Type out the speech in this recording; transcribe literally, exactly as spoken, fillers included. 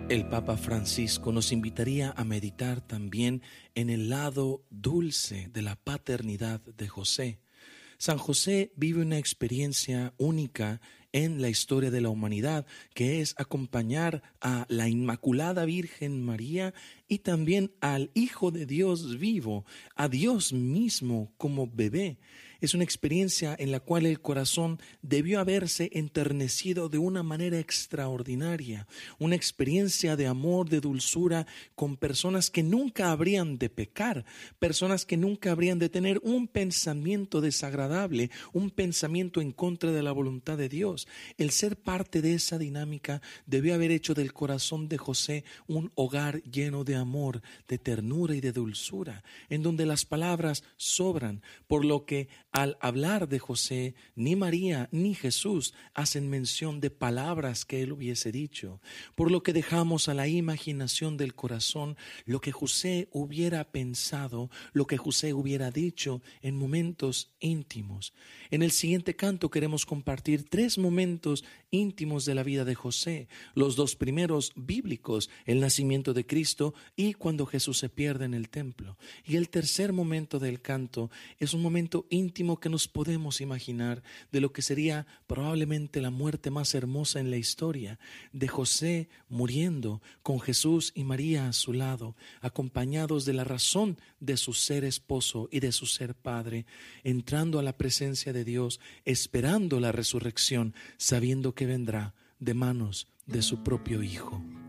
El Papa Francisco nos invitaría a meditar también en el lado dulce de la paternidad de José. San José vive una experiencia única en la historia de la humanidad, que es acompañar a la Inmaculada Virgen María y también al Hijo de Dios vivo, a Dios mismo como bebé. Es una experiencia en la cual el corazón debió haberse enternecido de una manera extraordinaria, una experiencia de amor, de dulzura, con personas que nunca habrían de pecar, personas que nunca habrían de tener un pensamiento desagradable, un pensamiento en contra de la voluntad de Dios. El ser parte de esa dinámica debió haber hecho del corazón de José un hogar lleno de amor, de ternura y de dulzura, en donde las palabras sobran, por lo que al hablar de José, ni María ni Jesús hacen mención de palabras que él hubiese dicho, por lo que dejamos a la imaginación del corazón lo que José hubiera pensado, lo que José hubiera dicho en momentos íntimos. En el siguiente canto queremos compartir tres momentos íntimos de la vida de José, los dos primeros bíblicos, el nacimiento de Cristo y cuando Jesús se pierde en el templo. Y el tercer momento del canto es un momento íntimo que nos podemos imaginar de lo que sería probablemente la muerte más hermosa en la historia, de José muriendo con Jesús y María a su lado, acompañados de la razón de su ser esposo y de su ser padre, entrando a la presencia de Dios, esperando la resurrección, sabiendo que vendrá de manos de su propio Hijo.